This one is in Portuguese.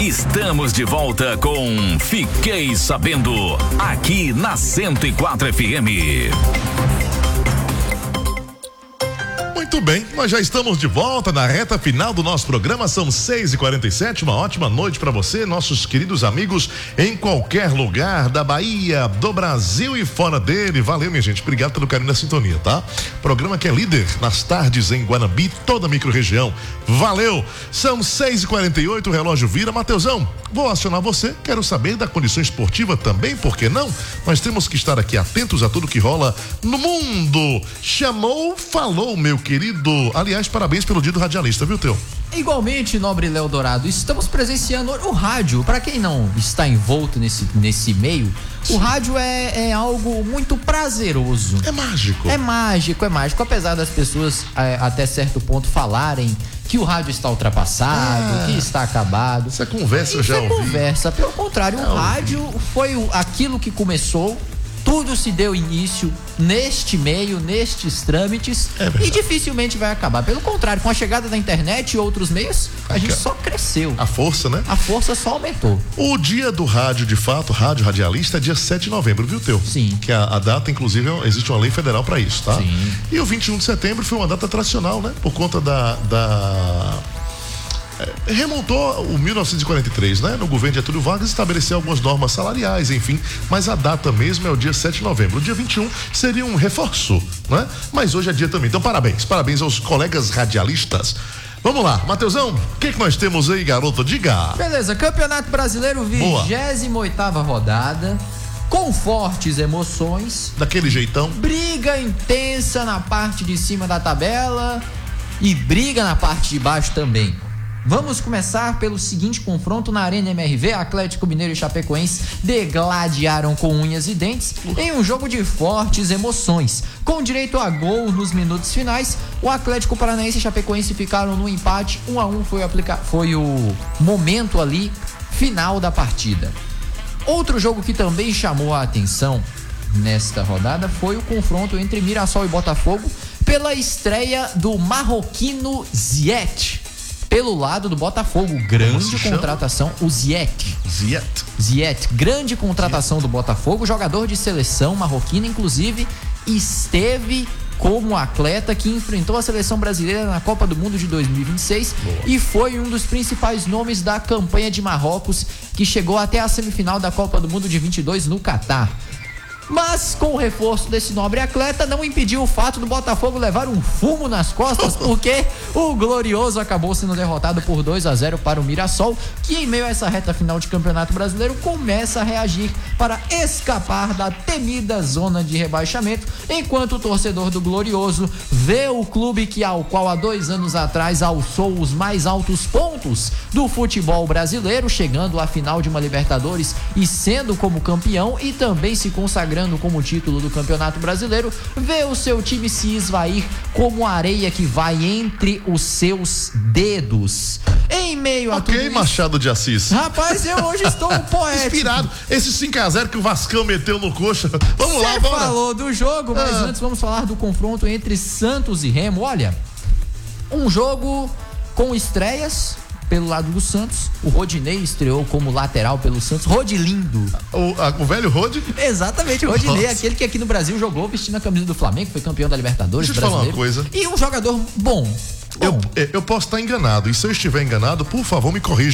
Estamos de volta com Fiquei Sabendo, aqui na 104 FM. Muito bem, nós já estamos de volta na reta final do nosso programa, são 6h47, uma ótima noite para você, nossos queridos amigos em qualquer lugar da Bahia, do Brasil e fora dele. Valeu, minha gente, obrigado pelo carinho da sintonia, tá? Programa que é líder nas tardes em Guanabi, toda a micro-região. Valeu! São 6h48, o relógio vira. Mateusão, vou acionar você, quero saber da condição esportiva também, por que não? Nós temos que estar aqui atentos a tudo que rola no mundo. Chamou, falou, meu querido. Aliás, parabéns pelo dia do radialista, viu, Teu? Igualmente, nobre Léo Dourado, estamos presenciando o rádio. Para quem não está envolto nesse meio, o rádio é algo muito prazeroso. É mágico. É mágico. Apesar das pessoas até certo ponto falarem que o rádio está ultrapassado, que está acabado. Essa conversa eu já ouvi. Conversa. Pelo contrário, o rádio foi aquilo que começou. Tudo se deu início neste meio, nestes trâmites, e dificilmente vai acabar. Pelo contrário, com a chegada da internet e outros meios, a gente só cresceu. A força, né? A força só aumentou. O dia do rádio, de fato, rádio radialista, é dia 7 de novembro, viu, Teu? Sim. Que a data, inclusive, existe uma lei federal para isso, tá? Sim. E o 21 de setembro foi uma data tradicional, né? Por conta remontou o 1943, né? No governo de Getúlio Vargas estabeleceu algumas normas salariais, enfim, mas a data mesmo é o dia 7 de novembro. O dia 21 seria um reforço, né? Mas hoje é dia também. Então, parabéns aos colegas radialistas. Vamos lá, Mateusão, o que nós temos aí, garoto? Diga. Beleza, Campeonato Brasileiro, 28ª rodada. Com fortes emoções. Daquele jeitão. Briga intensa na parte de cima da tabela e briga na parte de baixo também. Vamos começar pelo seguinte confronto na Arena MRV. Atlético Mineiro e Chapecoense degladiaram com unhas e dentes em um jogo de fortes emoções. Com direito a gol nos minutos finais, o Atlético Paranaense e Chapecoense ficaram no empate. 1-1 foi o momento ali final da partida. Outro jogo que também chamou a atenção nesta rodada foi o confronto entre Mirassol e Botafogo pela estreia do marroquino Ziyech. Pelo lado do Botafogo, grande contratação, o Ziyech, grande contratação do Botafogo, jogador de seleção marroquina, inclusive esteve como atleta que enfrentou a seleção brasileira na Copa do Mundo de 2026 e foi um dos principais nomes da campanha de Marrocos, que chegou até a semifinal da Copa do Mundo de 22 no Catar. Mas com o reforço desse nobre atleta não impediu o fato do Botafogo levar um fumo nas costas, porque o Glorioso acabou sendo derrotado por 2-0 para o Mirassol, que em meio a essa reta final de Campeonato Brasileiro começa a reagir para escapar da temida zona de rebaixamento, enquanto o torcedor do Glorioso vê o clube ao qual há 2 anos atrás alçou os mais altos pontos do futebol brasileiro, chegando à final de uma Libertadores e sendo como campeão e também se consagrando como título do Campeonato Brasileiro, vê o seu time se esvair como areia que vai entre os seus dedos. Em meio a tudo isso... Machado de Assis. Rapaz, eu hoje estou poético. Inspirado. Esse 5-0 que o Vascão meteu no coxa. Vamos lá, bora. Você falou do jogo, mas antes vamos falar do confronto entre Santos e Remo. Olha, um jogo com estreias pelo lado do Santos. O Rodinei estreou como lateral pelo Santos. Rodilindo. O velho Rod? Exatamente, o Rodinei, aquele que aqui no Brasil jogou vestindo a camisa do Flamengo, foi campeão da Libertadores. Deixa eu te falar uma coisa. E um jogador bom. Eu posso estar enganado, e se eu estiver enganado, por favor, me corrija.